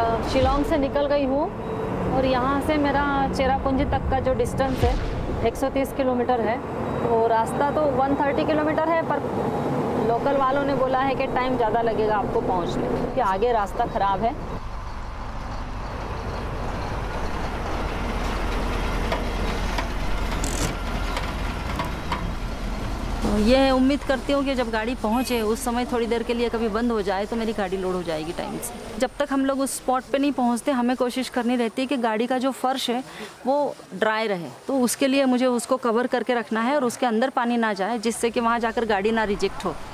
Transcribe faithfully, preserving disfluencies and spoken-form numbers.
शिलोंग से निकल गई हूँ और यहाँ से मेरा चेरापूंजी तक का जो डिस्टेंस है एक सौ तीस किलोमीटर है। तो रास्ता तो एक सौ तीस किलोमीटर है, पर लोकल वालों ने बोला है कि टाइम ज़्यादा लगेगा आपको पहुँचने, क्योंकि आगे रास्ता ख़राब है। ये उम्मीद करती हूँ कि जब गाड़ी पहुँचे उस समय थोड़ी देर के लिए कभी बंद हो जाए तो मेरी गाड़ी लोड हो जाएगी टाइम से। जब तक हम लोग उस स्पॉट पे नहीं पहुँचते हमें कोशिश करनी रहती है कि गाड़ी का जो फर्श है वो ड्राई रहे, तो उसके लिए मुझे उसको कवर करके रखना है और उसके अंदर पानी ना जाए, जिससे कि वहाँ जाकर गाड़ी ना रिजेक्ट हो।